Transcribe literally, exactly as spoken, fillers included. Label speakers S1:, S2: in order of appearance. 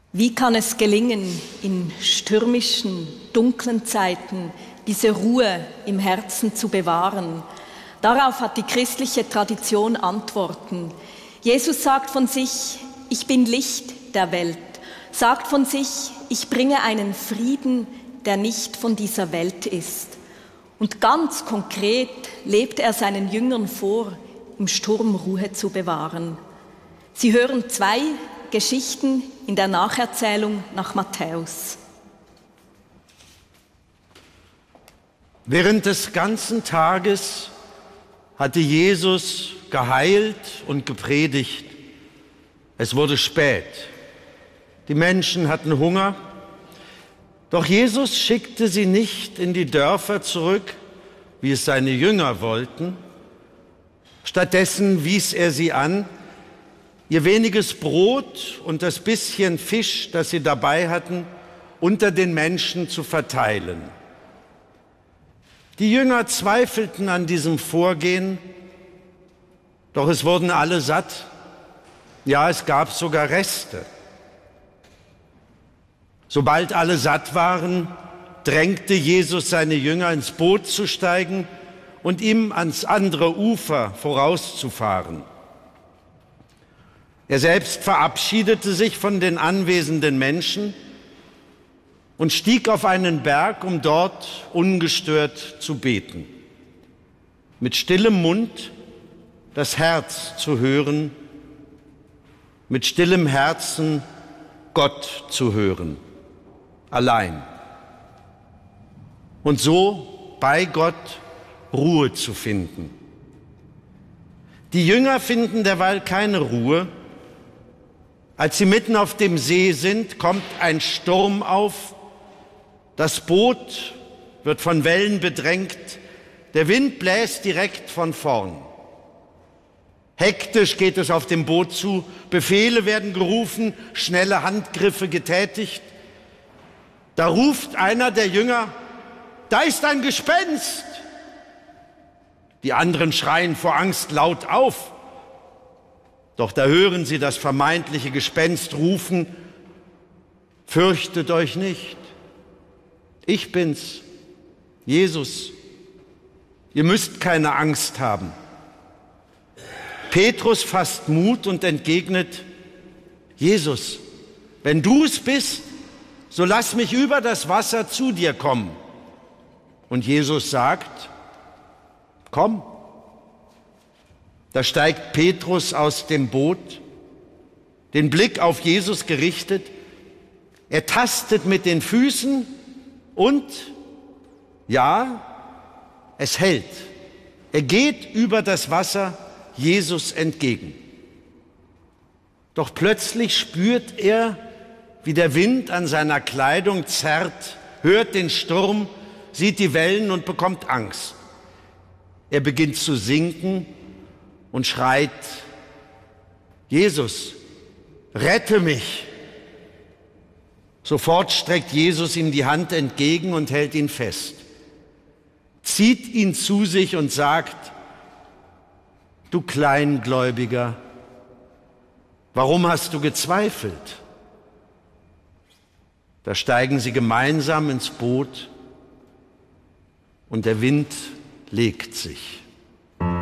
S1: Wie kann es gelingen, in stürmischen, dunklen Zeiten diese Ruhe im Herzen zu bewahren? Darauf hat die christliche Tradition Antworten. Jesus sagt von sich, ich bin Licht der Welt, sagt von sich, ich bringe einen Frieden, der nicht von dieser Welt ist. Und ganz konkret lebt er seinen Jüngern vor, im Sturm Ruhe zu bewahren. Sie hören zwei Geschichten in der Nacherzählung nach Matthäus.
S2: Während des ganzen Tages hatte Jesus geheilt und gepredigt. Es wurde spät. Die Menschen hatten Hunger. Doch Jesus schickte sie nicht in die Dörfer zurück, wie es seine Jünger wollten. Stattdessen wies er sie an, ihr weniges Brot und das bisschen Fisch, das sie dabei hatten, unter den Menschen zu verteilen. Die Jünger zweifelten an diesem Vorgehen, doch es wurden alle satt. Ja, es gab sogar Reste. Sobald alle satt waren, drängte Jesus seine Jünger ins Boot zu steigen und ihm ans andere Ufer vorauszufahren. Er selbst verabschiedete sich von den anwesenden Menschen und stieg auf einen Berg, um dort ungestört zu beten. Mit stillem Mund das Herz zu hören, mit stillem Herzen Gott zu hören, allein. Und so bei Gott Ruhe zu finden. Die Jünger finden derweil keine Ruhe. Als sie mitten auf dem See sind, kommt ein Sturm auf. Das Boot wird von Wellen bedrängt. Der Wind bläst direkt von vorn. Hektisch geht es auf dem Boot zu. Befehle werden gerufen, schnelle Handgriffe getätigt. Da ruft einer der Jünger, da ist ein Gespenst. Die anderen schreien vor Angst laut auf. Doch da hören sie das vermeintliche Gespenst rufen, fürchtet euch nicht. Ich bin's, Jesus. Ihr müsst keine Angst haben. Petrus fasst Mut und entgegnet, Jesus, wenn du es bist, so lass mich über das Wasser zu dir kommen. Und Jesus sagt, komm. Da steigt Petrus aus dem Boot, den Blick auf Jesus gerichtet. Er tastet mit den Füßen und, ja, es hält. Er geht über das Wasser Jesus entgegen. Doch plötzlich spürt er, wie der Wind an seiner Kleidung zerrt, hört den Sturm, sieht die Wellen und bekommt Angst. Er beginnt zu sinken und schreit, Jesus, rette mich. Sofort streckt Jesus ihm die Hand entgegen und hält ihn fest, zieht ihn zu sich und sagt, du Kleingläubiger, warum hast du gezweifelt? Da steigen sie gemeinsam ins Boot und der Wind legt sich.